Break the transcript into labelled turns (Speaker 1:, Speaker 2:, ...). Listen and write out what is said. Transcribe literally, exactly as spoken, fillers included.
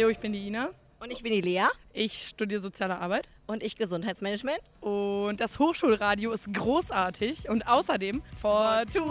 Speaker 1: Jo, ich bin die Ina.
Speaker 2: Und ich bin die Lea.
Speaker 1: Ich studiere Soziale Arbeit.
Speaker 2: Und ich Gesundheitsmanagement.
Speaker 1: Und das Hochschulradio ist großartig. Und außerdem Fortuna.